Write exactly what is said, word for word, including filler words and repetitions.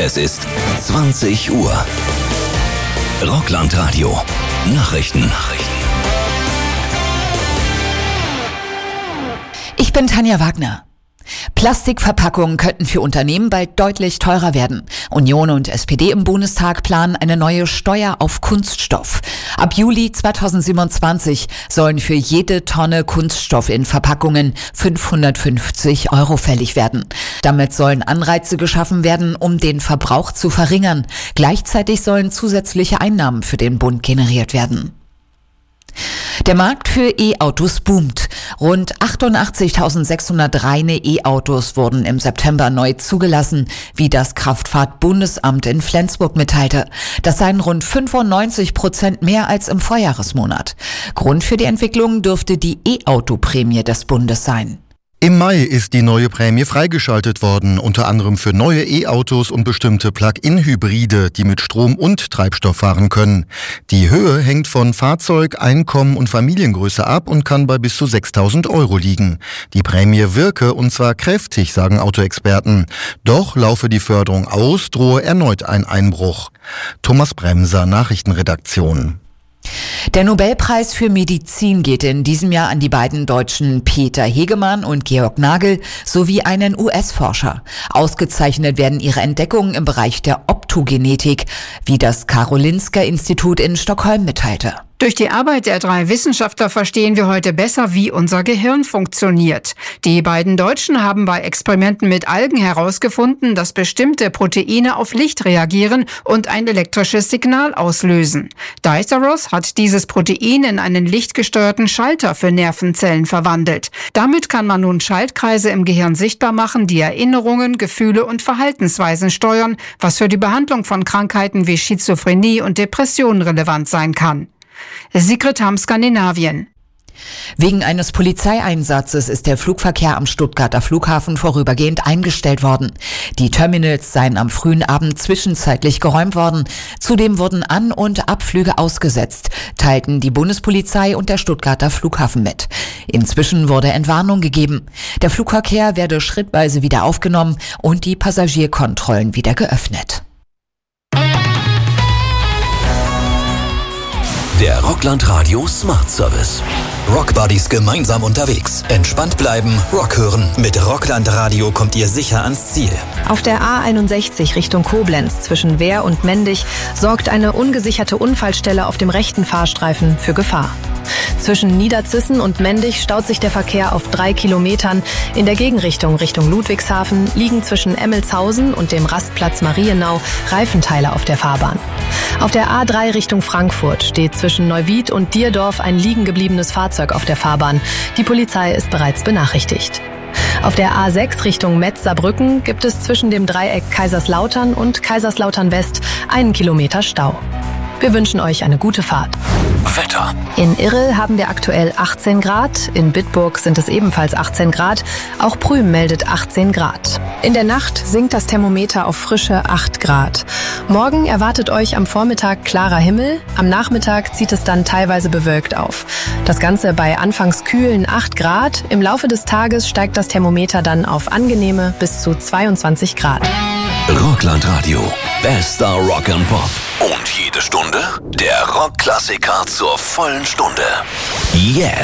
Es ist zwanzig Uhr. Rockland-Radio. Nachrichten. Nachrichten. Ich bin Tanja Wagner. Plastikverpackungen könnten für Unternehmen bald deutlich teurer werden. Union und S P D im Bundestag planen eine neue Steuer auf Kunststoff. Ab Juli zweitausendsiebenundzwanzig sollen für jede Tonne Kunststoff in Verpackungen fünfhundertfünfzig Euro fällig werden. Damit sollen Anreize geschaffen werden, um den Verbrauch zu verringern. Gleichzeitig sollen zusätzliche Einnahmen für den Bund generiert werden. Der Markt für E-Autos boomt. Rund achtundachtzigtausendsechshundert reine E-Autos wurden im September neu zugelassen, wie das Kraftfahrtbundesamt in Flensburg mitteilte. Das seien rund fünfundneunzig Prozent mehr als im Vorjahresmonat. Grund für die Entwicklung dürfte die E-Auto-Prämie des Bundes sein. Im Mai ist die neue Prämie freigeschaltet worden, unter anderem für neue E-Autos und bestimmte Plug-in-Hybride, die mit Strom und Treibstoff fahren können. Die Höhe hängt von Fahrzeug, Einkommen und Familiengröße ab und kann bei bis zu sechstausend Euro liegen. Die Prämie wirke und zwar kräftig, sagen Autoexperten. Doch laufe die Förderung aus, drohe erneut ein Einbruch. Thomas Bremser, Nachrichtenredaktion. Der Nobelpreis für Medizin geht in diesem Jahr an die beiden Deutschen Peter Hegemann und Georg Nagel sowie einen U S-Forscher. Ausgezeichnet werden ihre Entdeckungen im Bereich der Optogenetik, wie das Karolinska-Institut in Stockholm mitteilte. Durch die Arbeit der drei Wissenschaftler verstehen wir heute besser, wie unser Gehirn funktioniert. Die beiden Deutschen haben bei Experimenten mit Algen herausgefunden, dass bestimmte Proteine auf Licht reagieren und ein elektrisches Signal auslösen. Diceros hat dieses Protein in einen lichtgesteuerten Schalter für Nervenzellen verwandelt. Damit kann man nun Schaltkreise im Gehirn sichtbar machen, die Erinnerungen, Gefühle und Verhaltensweisen steuern, was für die Behandlung von Krankheiten wie Schizophrenie und Depressionen relevant sein kann. Sigrid Hamm, Skandinavien. Wegen eines Polizeieinsatzes ist der Flugverkehr am Stuttgarter Flughafen vorübergehend eingestellt worden. Die Terminals seien am frühen Abend zwischenzeitlich geräumt worden. Zudem wurden An- und Abflüge ausgesetzt, teilten die Bundespolizei und der Stuttgarter Flughafen mit. Inzwischen wurde Entwarnung gegeben. Der Flugverkehr werde schrittweise wieder aufgenommen und die Passagierkontrollen wieder geöffnet. Der Rockland-Radio Smart Service. Rockbuddies gemeinsam unterwegs. Entspannt bleiben, Rock hören. Mit Rockland Radio kommt ihr sicher ans Ziel. Auf der A einundsechzig Richtung Koblenz zwischen Wehr und Mendig sorgt eine ungesicherte Unfallstelle auf dem rechten Fahrstreifen für Gefahr. Zwischen Niederzissen und Mendig staut sich der Verkehr auf drei Kilometern. In der Gegenrichtung Richtung Ludwigshafen liegen zwischen Emmelshausen und dem Rastplatz Marienau Reifenteile auf der Fahrbahn. Auf der A drei Richtung Frankfurt steht zwischen Neuwied und Dierdorf ein liegen gebliebenes Fahrzeug auf der Fahrbahn. Die Polizei ist bereits benachrichtigt. Auf der A sechs Richtung Metz-Saarbrücken gibt es zwischen dem Dreieck Kaiserslautern und Kaiserslautern West einen Kilometer Stau. Wir wünschen euch eine gute Fahrt. Wetter. In Irrel haben wir aktuell achtzehn Grad, in Bitburg sind es ebenfalls achtzehn Grad, auch Prüm meldet achtzehn Grad. In der Nacht sinkt das Thermometer auf frische acht Grad. Morgen erwartet euch am Vormittag klarer Himmel, am Nachmittag zieht es dann teilweise bewölkt auf. Das Ganze bei anfangs kühlen acht Grad, im Laufe des Tages steigt das Thermometer dann auf angenehme bis zu zweiundzwanzig Grad. Rockland Radio. Bester Rock and Pop. Und jede Stunde der Rockklassiker zur vollen Stunde. Jetzt.